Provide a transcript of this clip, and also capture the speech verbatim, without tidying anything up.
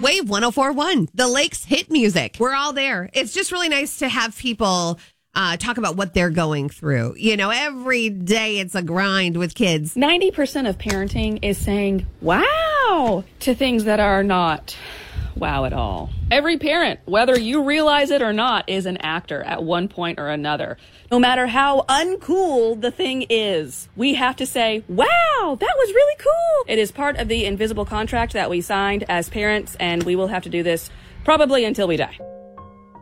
Wave one oh four point one, the Lakes hit music. We're all there. It's just really nice to have people uh, talk about what they're going through. You know, every day it's a grind with kids. ninety percent of parenting is saying, wow, to things that are not wow at all. Every parent, whether you realize it or not, is an actor at one point or another. No matter how uncool the thing is, we have to say, wow, that was really cool. It is part of the invisible contract that we signed as parents, and we will have to do this probably until we die.